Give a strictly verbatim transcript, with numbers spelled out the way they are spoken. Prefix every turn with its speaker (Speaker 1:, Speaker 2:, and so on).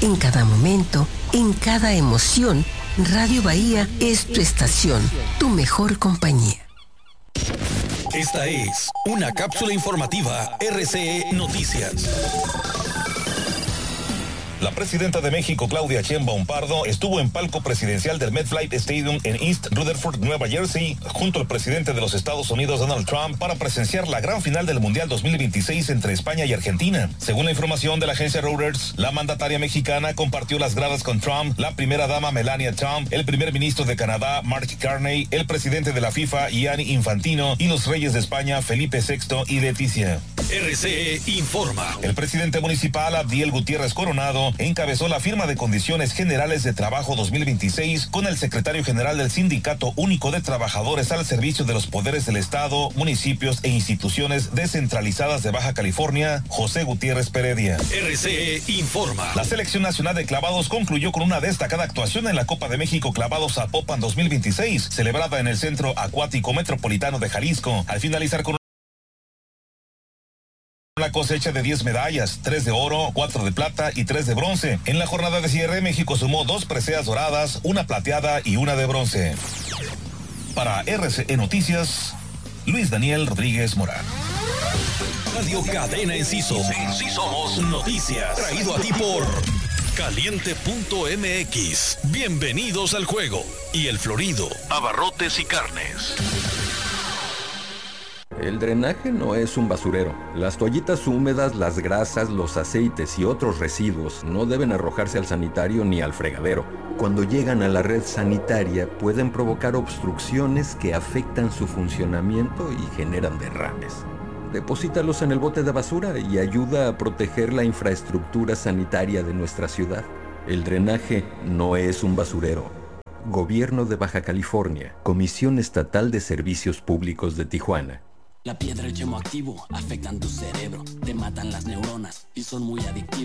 Speaker 1: En cada momento, en cada emoción, Radio Bahía es tu estación, tu mejor compañía.
Speaker 2: Esta es una cápsula informativa R C E Noticias. La presidenta de México, Claudia Sheinbaum Pardo, estuvo en palco presidencial del MetLife Stadium en East Rutherford, Nueva Jersey, junto al presidente de los Estados Unidos, Donald Trump, para presenciar la gran final del Mundial dos mil veintiséis entre España y Argentina. Según la información de la agencia Reuters, la mandataria mexicana compartió las gradas con Trump, la primera dama Melania Trump, el primer ministro de Canadá, Mark Carney, el presidente de la FIFA, Gianni Infantino, y los reyes de España, Felipe sexto y Leticia. R C E informa. El presidente municipal, Abdiel Gutiérrez Coronado, encabezó la firma de condiciones generales de trabajo dos mil veintiséis con el secretario general del Sindicato Único de Trabajadores al servicio de los poderes del Estado, municipios e instituciones descentralizadas de Baja California, José Gutiérrez Peredia. R C E informa. La Selección Nacional de Clavados concluyó con una destacada actuación en la Copa de México Clavados Zapopan dos mil veintiséis, celebrada en el Centro Acuático Metropolitano de Jalisco, al finalizar con la cosecha de diez medallas, tres de oro, cuatro de plata y tres de bronce. En la jornada de cierre, México sumó dos preseas doradas, una plateada y una de bronce. Para R C E Noticias, Luis Daniel Rodríguez Morán. Radio Cadena Enciso. Sí somos noticias. Traído a ti por Caliente punto M X. Bienvenidos al juego. Y El Florido, abarrotes y carnes.
Speaker 3: El drenaje no es un basurero. Las toallitas húmedas, las grasas, los aceites y otros residuos no deben arrojarse al sanitario ni al fregadero. Cuando llegan a la red sanitaria pueden provocar obstrucciones que afectan su funcionamiento y generan derrames. Deposítalos en el bote de basura y ayuda a proteger la infraestructura sanitaria de nuestra ciudad. El drenaje no es un basurero. Gobierno de Baja California, Comisión Estatal de Servicios Públicos de Tijuana.
Speaker 4: La piedra y el yemo activo afectan tu cerebro, te matan las neuronas y son muy adictivos.